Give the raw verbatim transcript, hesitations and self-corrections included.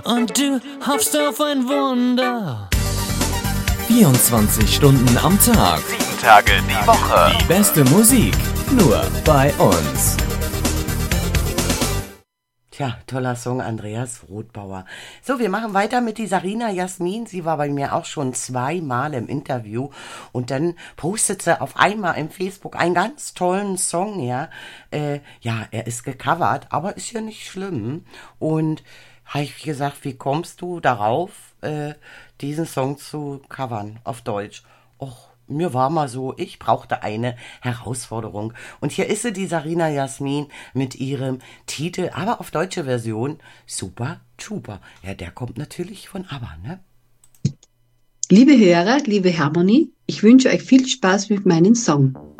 und du hoffst auf ein Wunder. vierundzwanzig Stunden am Tag, sieben Tage die Woche. die beste Musik, nur bei uns. Tja, toller Song, Andreas Rothbauer. So, wir machen weiter mit die Sarina Jasmin. Sie war bei mir auch schon zweimal im Interview und dann postet sie auf einmal im Facebook einen ganz tollen Song, ja. Äh, ja, er ist gecovert, aber ist ja nicht schlimm. Und habe ich gesagt, wie kommst du darauf, äh, diesen Song zu covern auf Deutsch? Och, mir war mal so, ich brauchte eine Herausforderung. Und hier ist sie, die Sarina Jasmin, mit ihrem Titel, aber auf deutsche Version, Super Trooper. Ja, der kommt natürlich von ABBA, ne? Liebe Hörer, liebe Harmonie, ich wünsche euch viel Spaß mit meinem Song.